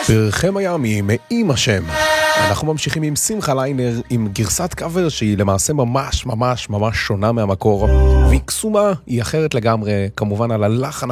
פרחי מיאמי, עם השם. אנחנו ממשיכים עם שמחה ליינר עם גרסת קאבר שהיא למעשה ממש שונה מהמקור, והיא קסומה, היא אחרת לגמרי, כמובן על הלחן